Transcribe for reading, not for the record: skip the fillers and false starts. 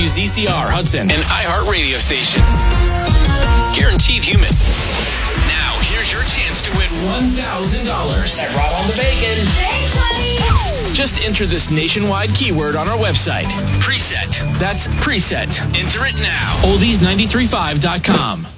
WZCR Hudson, an iHeart radio station. Guaranteed human. Now, here's your chance to win $1,000. That brought on the bacon. Thanks, honey. Just enter this nationwide keyword on our website. Preset. That's preset. Enter it now. Oldies935.com.